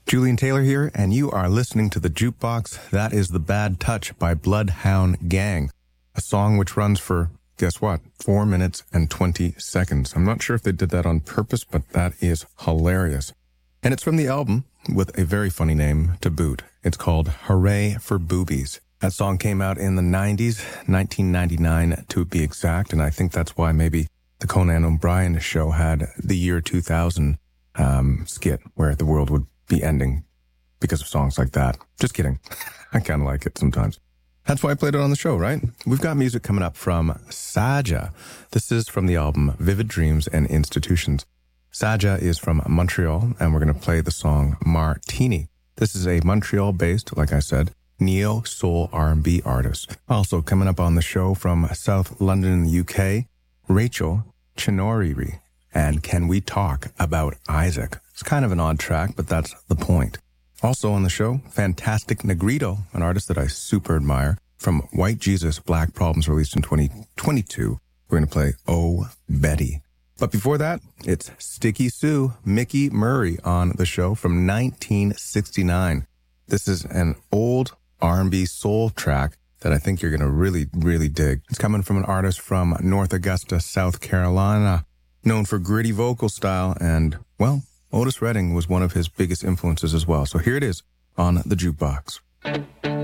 Julian Taylor here, and you are listening to The Jukebox. That is The Bad Touch by Bloodhound Gang, a song which runs for, guess what, 4 minutes and 20 seconds. I'm not sure if they did that on purpose, but that is hilarious. And it's from the album with a very funny name to boot. It's called Hooray for Boobies. That song came out in the 90s, 1999 to be exact, and I think that's why maybe the Conan O'Brien show had the year 2000 skit where the world would be ending because of songs like that. Just kidding. I kind of like it sometimes. That's why I played it on the show, right? We've got music coming up from Saja. This is from the album Vivid Dreams and Institutions. Saja is from Montreal, and we're going to play the song Martini. This is a Montreal-based, like I said, neo-soul R&B artist. Also coming up on the show from South London in the UK, Rachel Chinoriri. And Can We Talk About Isaac? It's kind of an odd track, but that's the point. Also on the show, Fantastic Negrito, an artist that I super admire, from White Jesus, Black Problems, released in 2022. We're going to play Oh Betty. But before that, it's Sticky Sue, Mickey Murray on the show from 1969. This is an old R&B soul track that I think you're going to really, really dig. It's coming from an artist from North Augusta, South Carolina, known for gritty vocal style, and, well, Otis Redding was one of his biggest influences as well. So here it is on The Jukebox.